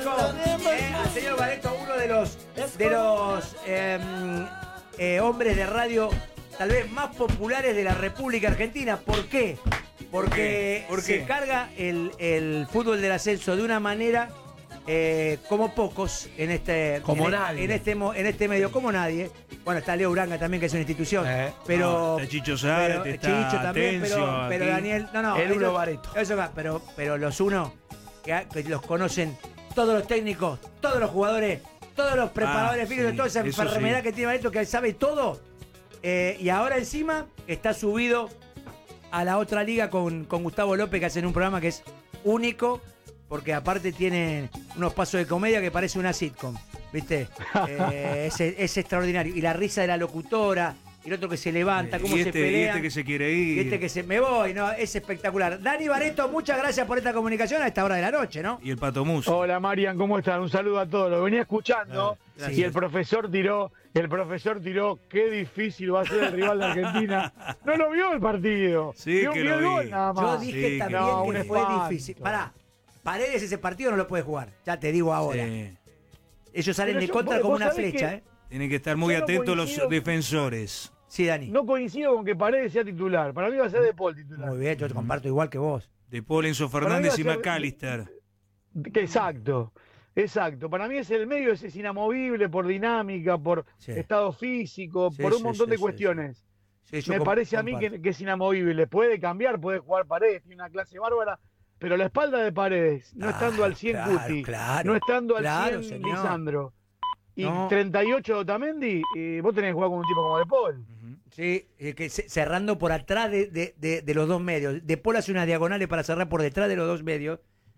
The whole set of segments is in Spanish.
al señor Bareto, uno de los hombres de radio tal vez más populares de la República Argentina. ¿Por qué? Porque se carga el fútbol del ascenso de una manera como pocos en este medio, como nadie. Bueno, está Leo Uranga también, que es una institución, pero está Chicho Zárate, está Chicho también, Atencio, pero Daniel, el Uno Bareto. Eso va, pero los uno que los conocen todos los técnicos, todos los jugadores, todos los preparadores físicos, toda esa enfermedad que tiene Bareto, que sabe todo. Y ahora encima está subido a la otra liga con Gustavo López, que hacen un programa que es único, porque aparte tienen unos pasos de comedia que parece una sitcom, ¿viste? Es extraordinario. Y la risa de la locutora, y el otro que se levanta, cómo se pelea. Y este que se quiere ir. Y este que se... Me voy, ¿no? Es espectacular. Dani Bareto, muchas gracias por esta comunicación a esta hora de la noche, ¿no? Y el Pato Mus. Hola, Marian, ¿cómo están? Un saludo a todos. Lo venía escuchando y el profesor tiró, qué difícil va a ser el rival de Argentina. No lo vio el partido. Sí, vio que lo vi. gol nada más. Yo dije también que fue difícil. Pará, Paredes ese partido no lo puede jugar, ya te digo ahora. Sí. Ellos salen Pero de yo- contra como vos una sabés flecha, que- ¿eh? Tienen que estar muy Yo no atentos los coincido. defensores. Sí, Dani. No coincido con que Paredes sea titular. Para mí va a ser De Paul titular. Muy bien, yo te comparto igual que vos. De Paul, Enzo Fernández y Para mí va a ser- McAllister. Exacto. Para mí es el medio, es inamovible por dinámica, por Sí. estado físico, Sí, por un sí, montón sí, de sí, cuestiones. Sí, yo Me parece a mí comparto. que es inamovible. Puede cambiar, puede jugar Paredes, tiene una clase bárbara, pero la espalda de Paredes, no estando al 100 claro, Cuti, claro, no estando al claro, 100 señor. Lisandro, y No. 38 Otamendi, vos tenés que jugar con un tipo como De Paul. Sí, cerrando por atrás de los dos medios. De Paul hace unas diagonales para cerrar por detrás de los dos medios,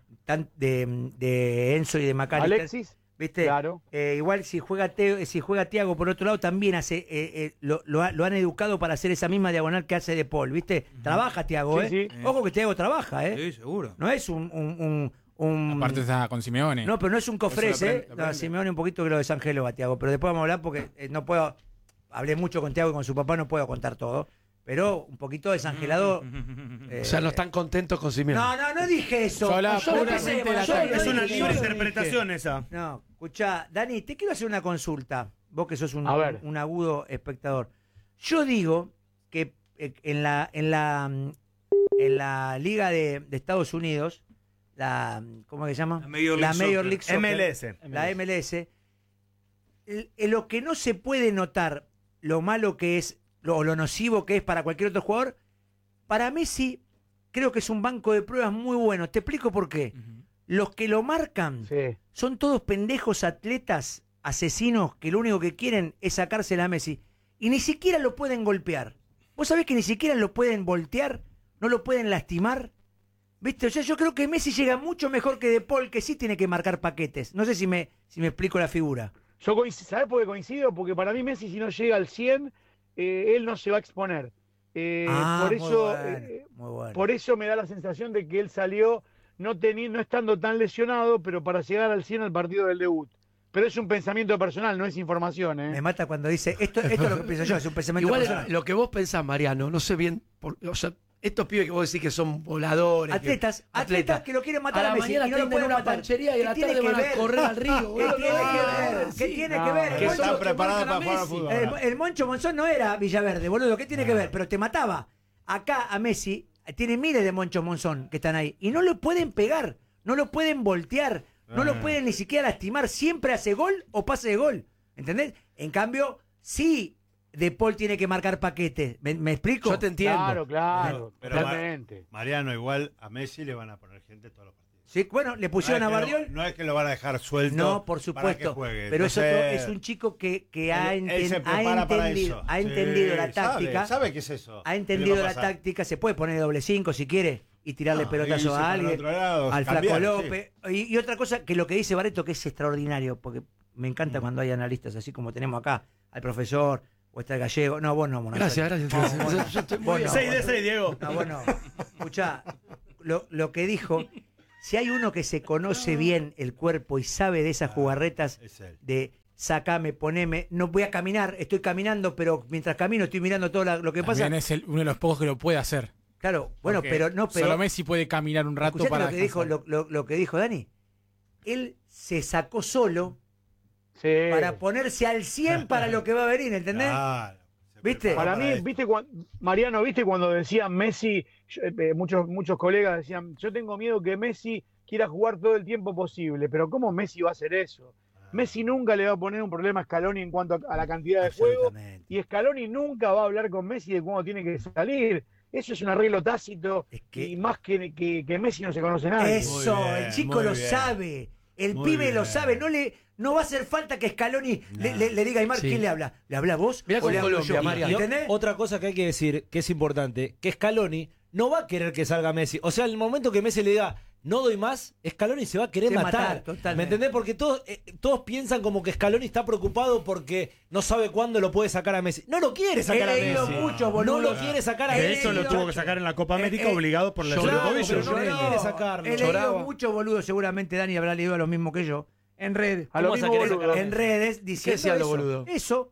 de Enzo y de McAllister. Alexis, ¿Viste? claro. Igual si juega Thiago por otro lado, también hace lo han educado para hacer esa misma diagonal que hace De Paul, ¿viste? Trabaja Thiago, Sí, sí. Ojo que Thiago trabaja, Sí, seguro. No es un Aparte está con Simeone. no, pero no es un cofres, Eso lo aprende, lo No, aprende. Simeone un poquito que lo desangelo a Thiago, pero después vamos a hablar porque no puedo. Hablé mucho con Thiago y con su papá, no puedo contar todo. Pero un poquito desangelado. O sea, no están contentos con Simeone. No dije eso. Yo hablaba Yo no puramente pensé, de la yo táctica. no Es una dije libre eso. interpretación esa. No, escuchá, Dani, te quiero hacer una consulta. Vos que sos A ver. un agudo espectador. Yo digo que en la liga de Estados Unidos, ¿cómo que se llama? La Major League Soccer. MLS. La MLS, lo que no se puede notar, lo malo que es, lo nocivo que es para cualquier otro jugador, para Messi creo que es un banco de pruebas muy bueno. Te explico por qué. Los que lo marcan Sí. son todos pendejos atletas, asesinos, que lo único que quieren es sacársela a Messi. Y ni siquiera lo pueden golpear. ¿Vos sabés que ni siquiera lo pueden voltear? ¿No lo pueden lastimar? ¿Viste? O sea, yo creo que Messi llega mucho mejor que De Paul, que sí tiene que marcar paquetes. No sé si me explico la figura. ¿Sabés por qué coincido? Porque para mí Messi, si no llega al 100, él no se va a exponer. Por eso, muy bueno. por eso me da la sensación de que él salió no estando tan lesionado, pero para llegar al 100 al partido del debut. Pero es un pensamiento personal, no es información, ¿eh? Me mata cuando dice, esto es lo que pienso yo, es un pensamiento Igual personal. lo que vos pensás, Mariano, no sé bien. O sea, estos pibes que vos decís que son voladores. Atletas que lo quieren matar a a la Messi mañana y no lo tienen pueden una matar. panchería y a la ¿Qué tiene tarde que van a ver? correr al río. ¿Qué boludo. tiene que ver? ¿Qué tiene que ver? Que Están son los que preparados marcan a para jugar al Messi. fútbol. El Moncho Monzón no era Villaverde, boludo. ¿Qué tiene que ver? Pero te mataba. Acá a Messi tiene miles de Moncho Monzón que están ahí. Y no lo pueden pegar, no lo pueden voltear, no lo pueden ni siquiera lastimar. Siempre hace gol o pase de gol. ¿Entendés? En cambio, sí, De Paul tiene que marcar paquetes. ¿Me explico? Yo te entiendo. Claro, Pero totalmente. Mariano, igual a Messi le van a poner gente todos los partidos. Sí, bueno, le pusieron a Bardiol. No es que lo van a dejar suelto. No, por para que supuesto. juegue. Pero Entonces, es un chico que él se prepara para eso. ha entendido Sí, la táctica. Sabe qué es eso. Ha ¿Qué entendido le va a la pasar? táctica. Se puede poner doble 5 si quiere y tirarle No, pelotazo irse a para alguien. otro lado, Al cambiar, Flaco López. Y otra cosa que lo que dice Barreto, que es extraordinario, porque me encanta cuando hay analistas así como tenemos acá, al profesor o está el gallego. No, vos no, Mono. Gracias. Yo estoy muy bien. 6 de 6, Diego. No, bueno, escuchá, lo que dijo, si hay uno que se conoce bien el cuerpo y sabe de esas jugarretas es él. de sacame, poneme, no voy a caminar, estoy caminando, pero mientras camino estoy mirando todo lo que pasa. También es uno de los pocos que lo puede hacer. Claro, bueno, Porque pero no, pero solo Messi puede caminar un rato ¿escuchaste para lo que dijo descansar. lo que dijo Dani? él se sacó solo para ponerse al 100 para lo que va a venir, ¿entendés? Claro. ¿Viste? Para mí, Mariano, ¿viste cuando decían Messi, muchos colegas decían, yo tengo miedo que Messi quiera jugar todo el tiempo posible, pero ¿cómo Messi va a hacer eso? Messi nunca le va a poner un problema a Scaloni en cuanto a la cantidad de juego, y Scaloni nunca va a hablar con Messi de cuándo tiene que salir. Eso es un arreglo tácito, y más que Messi no se conoce nadie. Eso, el chico lo sabe, el pibe lo sabe, no va a hacer falta que Scaloni le diga a Aymar quién le habla. ¿Le habla vos? Mirá o con le hablo Colombia, yo? María. ¿Entendés? Otra cosa que hay que decir, que es importante, que Scaloni no va a querer que salga Messi. O sea, en el momento que Messi le diga, no doy más, Scaloni se va a querer matar. Totalmente. ¿Me entendés? Porque todos piensan como que Scaloni está preocupado porque no sabe cuándo lo puede sacar a Messi. No lo quiere sacar a Messi. No lo quiere sacar a Messi. De hecho, lo tuvo que sacar en la Copa América obligado por la lesión de tobillo. Pero no quiere sacarlo. He leído mucho, boludo, seguramente Dani habrá leído lo mismo que yo. En redes. En redes diciendo eso.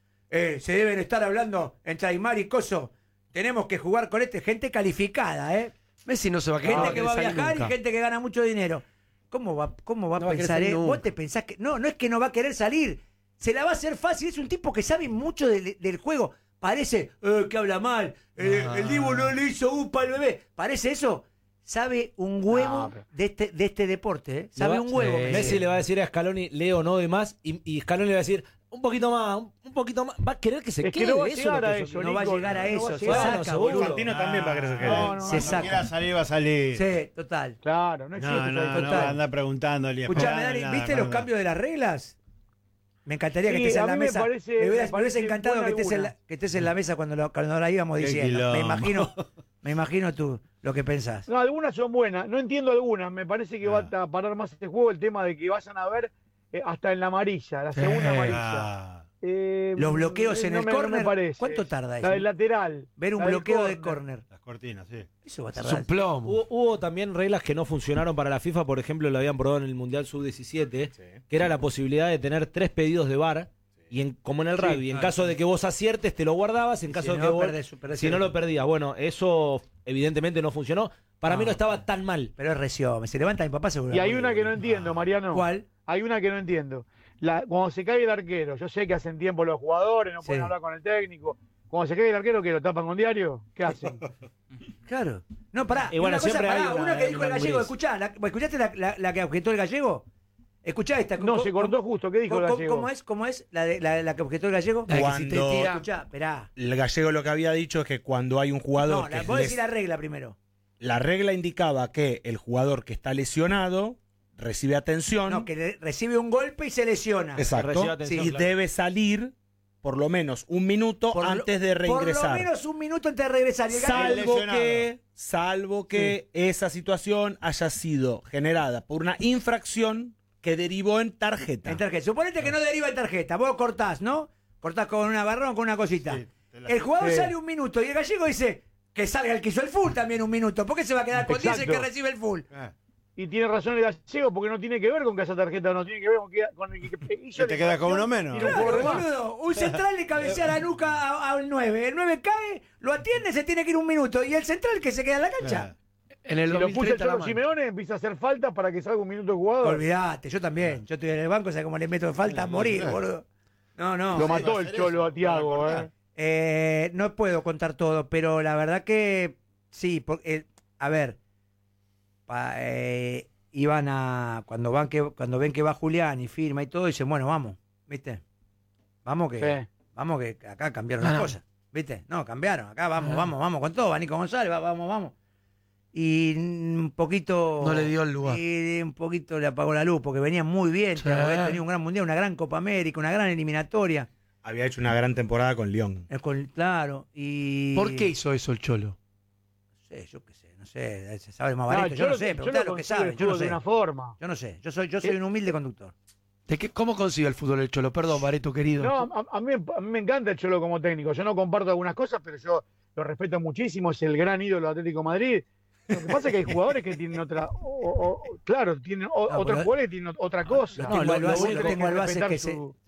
Se deben estar hablando entre Aymar y Coso. Tenemos que jugar con gente calificada, ¿eh? Messi no se va a quedar. Gente que va a viajar y gente que gana mucho dinero. ¿Cómo va a pensar? ¿Vos te pensás que.? No es que no va a querer salir. Se la va a hacer fácil. Es un tipo que sabe mucho del juego. Parece que habla mal. El Dibu no le hizo upa al bebé. ¿Parece eso? Sabe un huevo de este deporte, ¿eh? Sabe un huevo. Messi le va a decir a Scaloni, Leo, no de más. Y Scaloni le va a decir, un poquito más. Va a querer que se quede. No va a llegar a eso. No va a llegar a eso. Se Bueno, saca, boludo. Fantino también va a querer que se quede. Se saca. Quiera salir, va a salir. Sí, total. Claro, no existe. No, anda preguntándole. Escuchame, Dani, ¿viste los cambios de las reglas? Me encantaría que estés en la mesa. Me hubiese encantado que estés en la mesa cuando la íbamos diciendo. Me imagino tú lo que pensás. No, algunas son buenas. No entiendo algunas. Me parece que va a parar más este juego el tema de que vayan a ver hasta en la amarilla, la segunda amarilla. Los bloqueos en el córner. ¿Cuánto tarda eso? La del lateral. Ver un bloqueo de córner. Las cortinas, sí. Eso va a Es tardar. un plomo. Hubo también reglas que no funcionaron para la FIFA, por ejemplo, lo habían probado en el Mundial Sub-17, que era la posibilidad de tener 3 pedidos de VAR, y como en el rugby, en caso de que vos aciertes te lo guardabas, en caso de que vos si no lo perdías. Bueno, eso evidentemente no funcionó. Para mí no estaba tan mal. Pero es recio, se levanta mi papá seguro. Y hay una que no entiendo, Mariano. ¿Cuál? Hay una que no entiendo. Cuando se cae el arquero, yo sé que hacen tiempo los jugadores, no pueden hablar con el técnico. Cuando se cae el arquero, ¿qué lo tapan con diario? ¿Qué hacen? Claro. No, pará. Y bueno, siempre hay una que dijo el gallego. ¿Escuchaste la que objetó el gallego? Escuchá esta. No, se cortó justo. ¿Qué dijo el gallego? ¿Cómo es la que objetó el gallego? Escuchá, esperá. El gallego lo que había dicho es que cuando hay un jugador. No, vos decís la regla primero. La regla indicaba que el jugador que está lesionado recibe atención. No, que recibe un golpe y se lesiona. Exacto. Y debe salir por lo menos un minuto antes de reingresar. Por lo menos un minuto antes de regresar. Salvo que esa situación haya sido generada por una infracción que derivó en tarjeta. Suponete que no deriva en tarjeta. Vos cortás, ¿no? Cortás con un agarrón, con una cosita. Sí, el jugador sale un minuto y el gallego dice que salga el que hizo el full también un minuto. ¿Por qué se va a quedar con 10 el que recibe el full? Y tiene razón el gallego porque no tiene que ver con que esa tarjeta no tiene que ver con el que hizo. ¿Te queda con uno menos? Claro, boludo. Un central le cabecea la nuca al 9. El 9 cae, lo atiende, se tiene que ir un minuto. Y el central que se queda en la cancha. En el si lo puso el Cholo Simeone, empieza a hacer falta para que salga un minuto de jugador. Olvídate, yo también. Yo estoy en el banco, o sea, como le meto de falta a morir, boludo. No. Lo mató el Cholo a Thiago, no puedo contar todo, pero la verdad que sí, porque, a ver, iban a cuando ven que va Julián y firma y todo, dicen, bueno, vamos, ¿viste? Vamos que acá cambiaron las cosas, ¿viste? No, cambiaron, acá vamos con todo, va Nico González, vamos. Y un poquito no le dio el lugar. Y un poquito le apagó la luz, porque venía muy bien, había tenido un gran mundial, una gran Copa América, una gran eliminatoria. Había hecho una gran temporada con Lyon. Claro, y... ¿Por qué hizo eso el Cholo? No sé, se sabe más barato, yo no sé, preguntá lo que sabe, yo no sé. De una forma. Yo no sé, yo soy un humilde conductor. ¿Cómo consigue el fútbol el Cholo? Perdón, Bareto querido. No, a mí me encanta el Cholo como técnico. Yo no comparto algunas cosas, pero yo lo respeto muchísimo. Es el gran ídolo de Atlético de Madrid. Lo que pasa es que hay jugadores que tienen otra... tienen otros jugadores que tienen otra cosa. No, lo único que tengo al base es que